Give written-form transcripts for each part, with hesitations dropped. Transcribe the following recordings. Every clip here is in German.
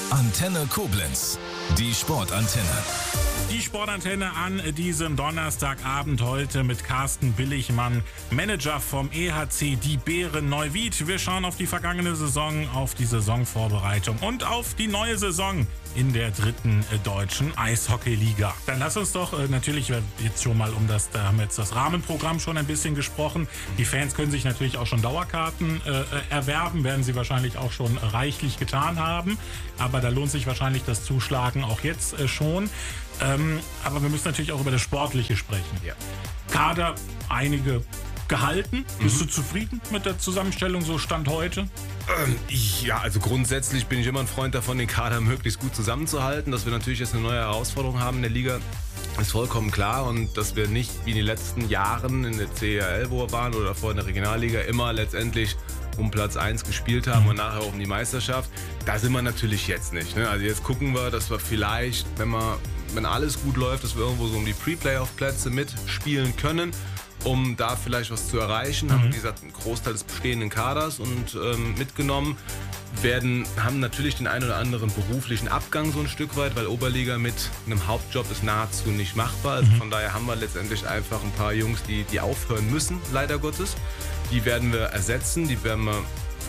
Antenne Koblenz, die Sportantenne. Die Sportantenne an diesem Donnerstagabend heute mit Carsten Billigmann, Manager vom EHC Die Bären Neuwied. Wir schauen auf die vergangene Saison, auf die Saisonvorbereitung und auf die neue Saison in der dritten deutschen Eishockeyliga. Dann lass uns doch natürlich jetzt schon mal da haben wir jetzt das Rahmenprogramm schon ein bisschen gesprochen. Die Fans können sich natürlich auch schon Dauerkarten erwerben, werden sie wahrscheinlich auch schon reichlich getan haben. Aber da lohnt sich wahrscheinlich das Zuschlagen auch jetzt schon. Aber wir müssen natürlich auch über das Sportliche sprechen. Ja. Kader, einige gehalten. Bist du zufrieden mit der Zusammenstellung, so Stand heute? Ja, also grundsätzlich bin ich immer ein Freund davon, den Kader möglichst gut zusammenzuhalten. Dass wir natürlich jetzt eine neue Herausforderung haben in der Liga, ist vollkommen klar. Und dass wir nicht wie in den letzten Jahren in der CHL, wo wir waren, oder davor in der Regionalliga, immer letztendlich um Platz 1 gespielt haben und nachher auch um die Meisterschaft. Da sind wir natürlich jetzt nicht. Ne? Also jetzt gucken wir, dass wir vielleicht, wenn alles gut läuft, dass wir irgendwo so um die Pre-Playoff-Plätze mitspielen können, um da vielleicht was zu erreichen. Haben, wie gesagt, einen Großteil des bestehenden Kaders und mitgenommen. Haben natürlich den einen oder anderen beruflichen Abgang so ein Stück weit, weil Oberliga mit einem Hauptjob ist nahezu nicht machbar. Also von daher haben wir letztendlich einfach ein paar Jungs, die aufhören müssen, leider Gottes. Die werden wir ersetzen, die werden wir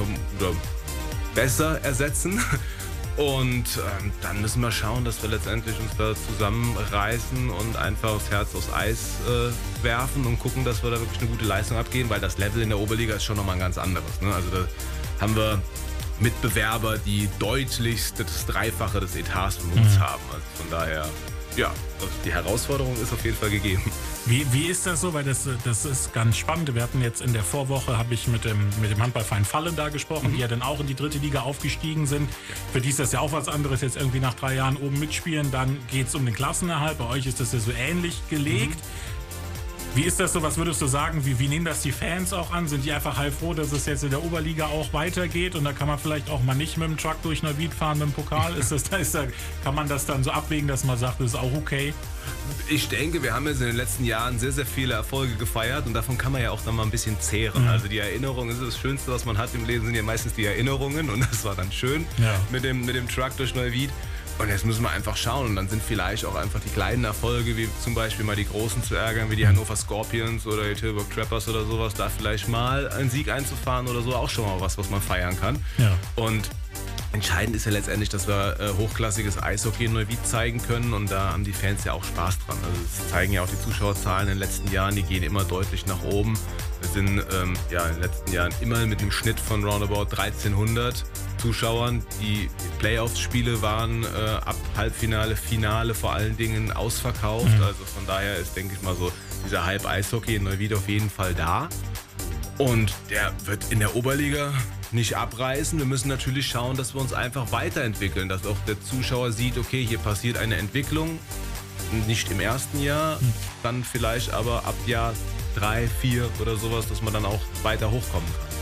besser ersetzen. Und dann müssen wir schauen, dass wir letztendlich uns da zusammenreißen und einfach das Herz aufs Eis werfen und gucken, dass wir da wirklich eine gute Leistung abgeben, weil das Level in der Oberliga ist schon nochmal ein ganz anderes. Ne? Also da haben wir Mitbewerber, die deutlichst das Dreifache des Etats von uns haben. Also von daher, ja, die Herausforderung ist auf jeden Fall gegeben. Wie ist das so? Weil das ist ganz spannend. Wir hatten jetzt in der Vorwoche, habe ich mit dem Handballverein Fallen da gesprochen, die ja dann auch in die dritte Liga aufgestiegen sind. Für die ist das ja auch was anderes, jetzt irgendwie nach 3 Jahren oben mitspielen. Dann geht es um den Klassenerhalt. Bei euch ist das ja so ähnlich gelegt. Wie ist das so? Was würdest du sagen? Wie nehmen das die Fans auch an? Sind die einfach heilfroh, dass es jetzt in der Oberliga auch weitergeht? Und da kann man vielleicht auch mal nicht mit dem Truck durch Neuwied fahren mit dem Pokal? Kann man das dann so abwägen, dass man sagt, das ist auch okay? Ich denke, wir haben jetzt in den letzten Jahren sehr, sehr viele Erfolge gefeiert und davon kann man ja auch dann mal ein bisschen zehren. Also die Erinnerungen ist das Schönste, was man hat im Leben, sind ja meistens die Erinnerungen und das war dann schön mit dem Truck durch Neuwied. Und jetzt müssen wir einfach schauen und dann sind vielleicht auch einfach die kleinen Erfolge, wie zum Beispiel mal die Großen zu ärgern, wie die Hannover Scorpions oder die Tilburg Trappers oder sowas, da vielleicht mal einen Sieg einzufahren oder so, auch schon mal was man feiern kann. Ja. Und entscheidend ist ja letztendlich, dass wir hochklassiges Eishockey in Neuwied zeigen können und da haben die Fans ja auch Spaß dran. Also das zeigen ja auch die Zuschauerzahlen in den letzten Jahren, die gehen immer deutlich nach oben. Wir sind in den letzten Jahren immer mit einem Schnitt von roundabout 1300 Zuschauern. Die Playoffs-Spiele waren ab Halbfinale, Finale vor allen Dingen ausverkauft. Also von daher ist, denke ich mal, so dieser Hype Eishockey in Neuwied auf jeden Fall da. Und der wird in der Oberliga nicht abreißen. Wir müssen natürlich schauen, dass wir uns einfach weiterentwickeln, dass auch der Zuschauer sieht, okay, hier passiert eine Entwicklung, nicht im ersten Jahr, dann vielleicht aber ab Jahr 3, 4 oder sowas, dass man dann auch weiter hochkommen kann.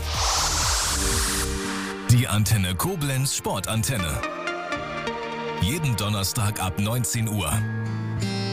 Die Antenne Koblenz Sportantenne. Jeden Donnerstag ab 19 Uhr.